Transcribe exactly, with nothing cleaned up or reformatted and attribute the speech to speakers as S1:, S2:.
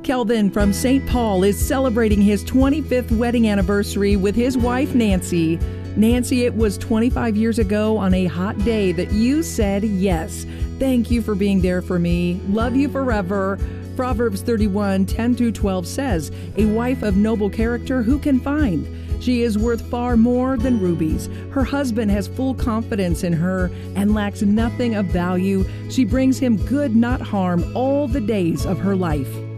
S1: Kelvin from Saint Paul is celebrating his twenty-fifth wedding anniversary with his wife, Nancy. Nancy, it was twenty-five years ago on a hot day that you said yes. Thank you for being there for me. Love you forever. Proverbs thirty-one, ten through twelve says, a wife of noble character who can find? She is worth far more than rubies. Her husband has full confidence in her and lacks nothing of value. She brings him good, not harm, all the days of her life.